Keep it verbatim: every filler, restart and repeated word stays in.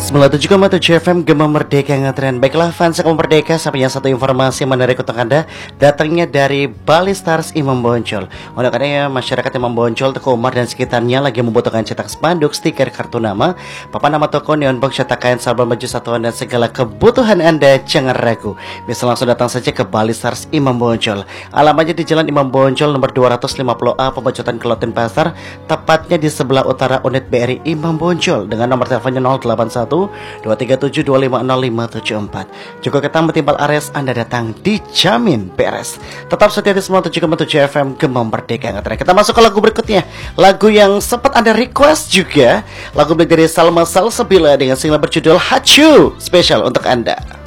sembilan puluh tujuh koma tujuh F M Gema Merdeka ngetren. Baiklah fans Gema Merdeka, sampai yang satu informasi menarik untuk Anda, datangnya dari Bali Stars Imam Bonjol. Untuk Anda ya masyarakat Imam Bonjol, Teguh Umar dan sekitarnya lagi membutuhkan cetak spanduk, stiker, kartu nama, papan nama toko, neon box, cetakan, salbal baju satuan dan segala kebutuhan Anda, jangan ragu. Bisa langsung datang saja ke Bali Stars Imam Bonjol. Alamatnya di Jalan Imam Bonjol nomor dua ratus lima puluh A, Pemojotan Keloten Pasar, tepatnya di sebelah utara unit B R I Imam Bonjol, dengan nomor teleponnya nol delapan satu dua tiga tujuh dua lima nol lima tujuh empat. Juga ketang Timbal Ares, Anda datang dijamin beres. Tetap setia di sembilan puluh tujuh koma tujuh F M Gema Merdeka ngetren. Kita masuk ke lagu berikutnya, lagu yang sempat Anda request juga, lagu dari Salma Salsabila dengan single berjudul Hachu, spesial untuk Anda.